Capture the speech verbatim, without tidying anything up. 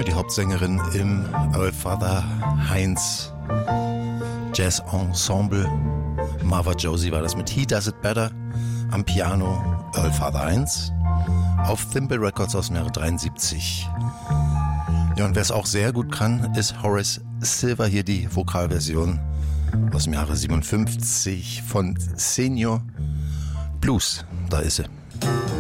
die Hauptsängerin im Earl Father Hines Jazz Ensemble. Marva Josie war das mit He Does It Better. Am Piano Earl Father Hines. Auf Thimble Records aus dem Jahre dreiundsiebzig. Ja, und wer es auch sehr gut kann, ist Horace Silver. Hier die Vokalversion aus dem Jahre siebenundfünfzig von Senior Blues. Da ist sie.